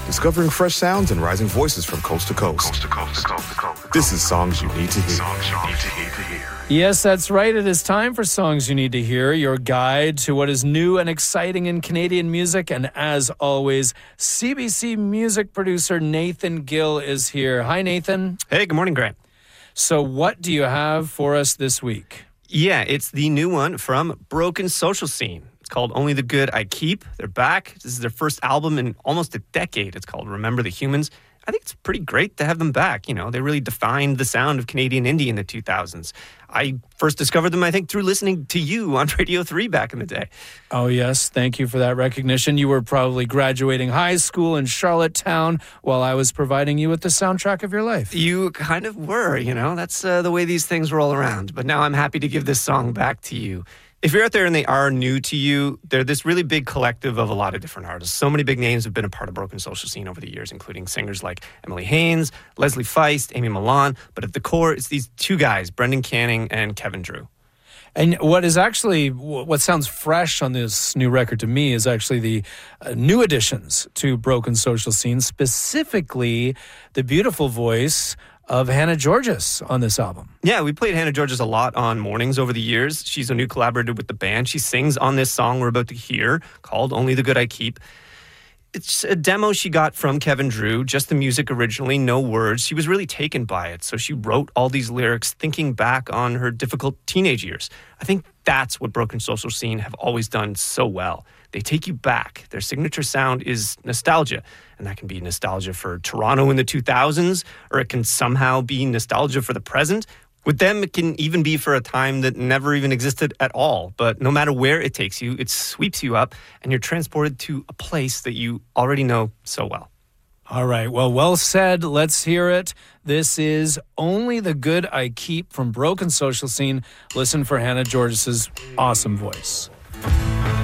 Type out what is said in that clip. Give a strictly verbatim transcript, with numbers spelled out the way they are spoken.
discovering fresh sounds and rising voices from coast to coast. Coast to coast, to coast, to coast, to coast. This is Songs You Need to Hear. Songs you need to hear. to hear. Yes, that's right. It is time for Songs You Need to Hear, your guide to what is new and exciting in Canadian music. And as always, C B C music producer Nathan Gill is here. Hi, Nathan. Hey, good morning, Grant. So what do you have for us this week? Yeah, it's the new one from Broken Social Scene. It's called Only the Good I Keep. They're back. This is their first album in almost a decade. It's called Remember the Humans. I think it's pretty great to have them back. You know, they really defined the sound of Canadian indie in the two thousands. I first discovered them, I think, through listening to you on Radio three back in the day. Oh, yes. Thank you for that recognition. You were probably graduating high school in Charlottetown while I was providing you with the soundtrack of your life. You kind of were, you know. That's uh, the way these things roll around. But now I'm happy to give this song back to you. If you're out there and they are new to you, they're this really big collective of a lot of different artists. So many big names have been a part of Broken Social Scene over the years, including singers like Emily Haines, Leslie Feist, Amy Milan. But at the core, it's these two guys, Brendan Canning and Kevin Drew. And what is actually, what sounds fresh on this new record to me is actually the uh, new additions to Broken Social Scene, specifically the beautiful voice of Hannah Georges on this album. Yeah, we played Hannah Georges a lot on mornings over the years. She's a new collaborator with the band. She sings on this song we're about to hear called Only the Good I Keep. It's a demo she got from Kevin Drew, just the music originally, no words. She was really taken by it, so she wrote all these lyrics thinking back on her difficult teenage years. I think that's what Broken Social Scene have always done so well. They take you back. Their signature sound is nostalgia, and that can be nostalgia for Toronto in the two thousands, or it can somehow be nostalgia for the present. With them, it can even be for a time that never even existed at all. But no matter where it takes you, it sweeps you up, and you're transported to a place that you already know so well. All right, well, well said. Let's hear it. This is Only the Good I Keep from Broken Social Scene. Listen for Hannah Georges' awesome voice.